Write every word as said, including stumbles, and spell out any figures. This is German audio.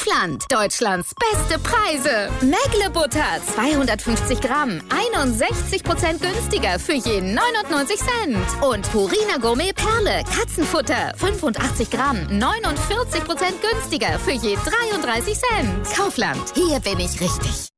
Kaufland. Deutschlands beste Preise. Mägle Butter zweihundertfünfzig Gramm. einundsechzig Prozent günstiger für je neunundneunzig Cent. Und Purina Gourmet Perle. Katzenfutter. fünfundachtzig Gramm. neunundvierzig Prozent günstiger für je dreiunddreißig Cent. Kaufland. Hier bin ich richtig.